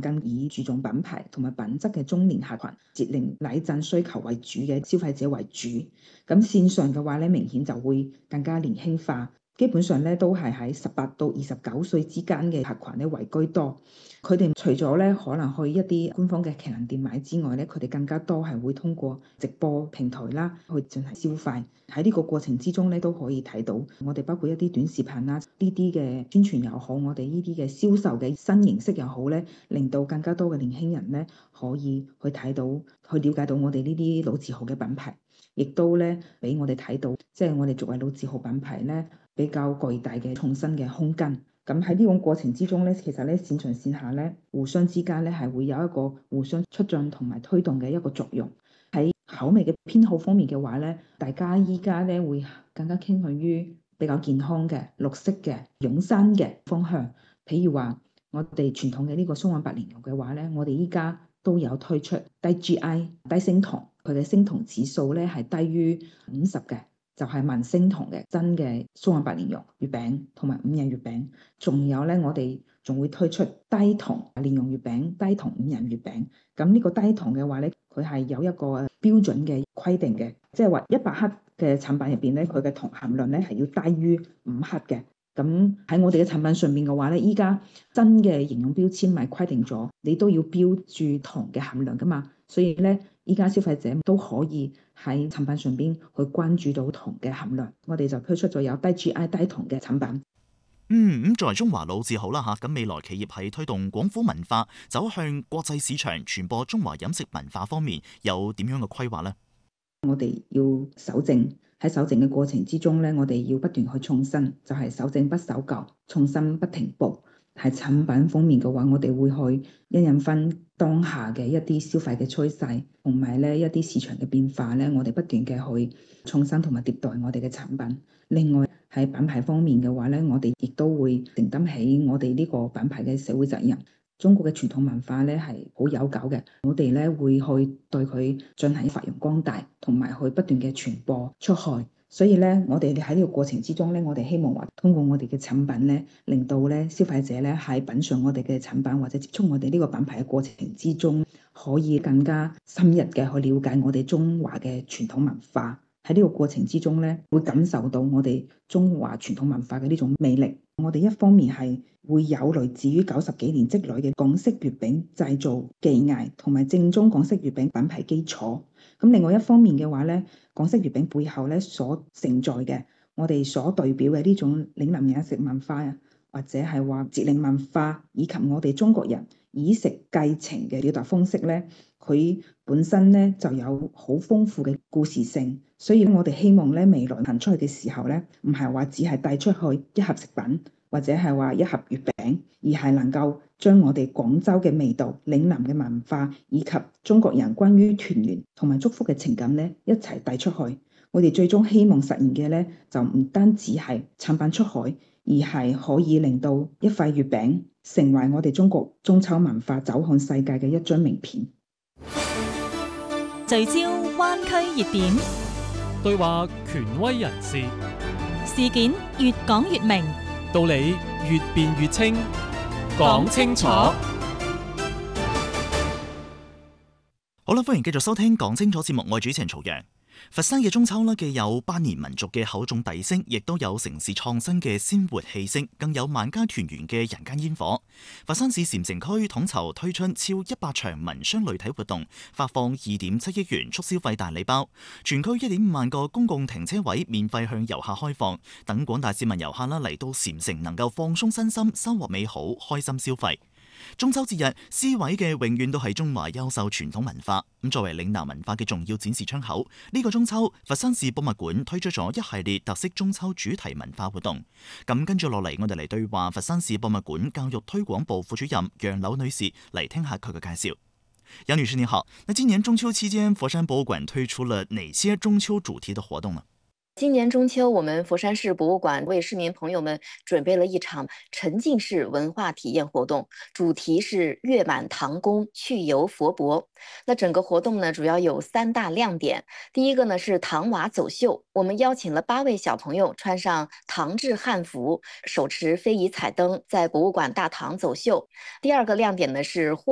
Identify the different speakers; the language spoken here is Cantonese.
Speaker 1: 緊以注重品牌同埋品質嘅中年客群、節令禮贈需求為主嘅消費者為主。咁線上嘅話咧，明顯就會更加年輕化。基本上咧都係喺18到29歲之間嘅客群咧為居多。佢哋除咗咧可能去一啲官方嘅旗艦店買之外咧，佢哋更加多係會通過直播平台啦去進行消費。喺呢個過程之中咧都可以睇到，我哋包括一啲短視頻啦，呢啲嘅宣傳又好，我哋呢啲嘅銷售嘅新形式又好咧，令到更加多嘅年輕人咧可以去睇到、去了解到我哋呢啲老字號嘅品牌，亦都咧俾我哋睇到，即係我哋作為老字號品牌咧，比較巨大嘅創新嘅空間。咁喺呢個過程之中咧，其實咧線上線下咧互相之間咧係會有一個互相促進同埋推動嘅一個作用。喺口味嘅偏好方面嘅話咧，大家依家咧會更加傾向於比較健康嘅、綠色嘅、養生嘅方向。譬如話，我哋傳統嘅呢個松韻白蓮蓉嘅話咧，我哋依家都有推出低 GI、低升糖，佢嘅升糖指數咧係低於50嘅。就係文升糖嘅真嘅松韻白蓮蓉月餅同埋5仁月餅，仲有咧我哋仲會推出低糖蓮蓉月餅、低糖5仁月餅。咁呢個低糖嘅話咧，佢係有一個標準嘅規定嘅，即係話100克嘅產品入邊咧，佢嘅糖含量咧係要低於5克嘅。咁喺我哋嘅產品上面嘅話咧，依家真嘅營養標籤咪規定咗，你都要標注糖嘅含量噶嘛，所以咧依家消費者都可以喺產品上邊去關注到糖嘅含量，我哋就推出咗有低 GI 低糖嘅產品。
Speaker 2: 咁作為中華老字號啦嚇，咁未來企業喺推動廣府文化走向國際市場、傳播中華飲食文化方面有點樣嘅規劃呢？
Speaker 1: 我哋要守正，喺守正嘅過程之中咧，我哋要不斷去創新，就係守正不守舊，創新不停步。喺產品方面嘅話，我哋會去因應翻當下嘅一啲消費嘅趨勢，同埋咧一啲市場嘅變化咧，我哋不斷嘅去創新同埋迭代我哋嘅產品。另外喺品牌方面嘅話咧，我哋亦都會承擔起我哋呢個品牌嘅社會責任。中國嘅傳統文化咧係好悠久嘅，我哋咧會去對佢進行發揚光大，同埋去不斷嘅傳播出去。所以咧，我哋喺呢個過程之中咧，我哋希望話通過我哋嘅產品咧，令到咧消費者咧喺品嚐我哋嘅產品或者接觸我哋呢個品牌嘅過程之中，可以更加深入嘅去了解我哋中華嘅傳統文化。喺呢個過程之中咧，會感受到我哋中華傳統文化嘅呢種魅力。我哋一方面係會有來自於90幾年積累嘅港式月餅製造技藝同埋正宗港式月餅品牌基礎。咁另外一方面嘅話咧，港式月餅背後咧所承載嘅我哋所代表嘅呢種嶺南飲食文化啊，或者係話節令文化，以及我哋中國人以食繼情嘅表達方式咧，佢本身咧就有好豐富嘅故事性。所以我哋希望咧未來行出去嘅時候咧，唔係話只係帶出去一盒食品或者係話一盒月餅，而係能夠將我哋廣州嘅味道、嶺南嘅文化以及中國人關於團圓同埋祝福嘅情感咧一齊帶出去。我哋最終希望實現嘅咧就唔單止係產品出海，而係可以令到一塊月餅成為我哋中國中秋文化走向世界嘅一張名片。
Speaker 3: 聚焦灣區熱點，
Speaker 4: 對話權威人士，
Speaker 3: 事件越講越明，
Speaker 4: 道理越辯越清，講清楚。
Speaker 2: 好啦，歡迎繼續收聽講清楚節目，我係主持人曹陽。佛山嘅中秋呢，既有百年民族嘅厚重笛聲，亦都有城市創新嘅鮮活氣息，更有萬家團圓嘅人間煙火。佛山市禪城區統籌推出超100場民商類體活動，發放2.7億元促消費大禮包，全區1.5萬個公共停車位免費向遊客開放，等廣大市民遊客啦嚟到禪城能夠放鬆身心，收穫美好，開心消費。中秋節日，詩卉嘅永遠都係中華優秀傳統文化。咁作為嶺南文化嘅重要展示窗口，呢個中秋，佛山市博物館推出咗一系列特色中秋主題文化活動。咁跟住落嚟，我哋嚟對話佛山市博物館教育推廣部副主任楊柳女士，嚟聽下佢嘅介紹。楊女士你好，那今年中秋期間，佛山博物館推出了哪些中秋主題的活動呢？
Speaker 5: 今年中秋，我們佛山市博物館為市民朋友們準備了一場沉浸式文化體驗活動，主題是月滿唐宮，趣遊佛國。那整個活動呢，主要有3大亮點。第一個呢是唐娃走秀，我們邀請了8位小朋友穿上唐制漢服，手持非遺彩燈，在博物館大堂走秀。第二個亮點呢是